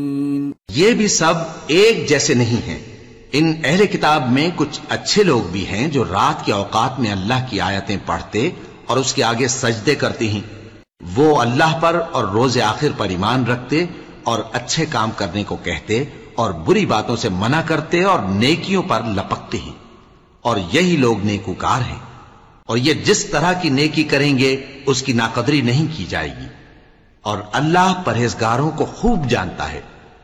ये भी सब एक जैसे नहीं हैं। इन अहले किताब में कुछ अच्छे लोग भी हैं जो रात के औकात में अल्लाह की आयतें पढ़ते और उसके आगे सजदे करते हैं। वो अल्लाह पर और रोज आखिर पर ईमान रखते और अच्छे काम करने को कहते और बुरी बातों से मना करते और नेकियों पर लपकते हैं, और यही लोग नेकूकार हैं। और ये जिस तरह की नेकी करेंगे उसकी नाकदरी नहीं की जाएगी, और अल्लाह परहेजगारों को खूब जानता है।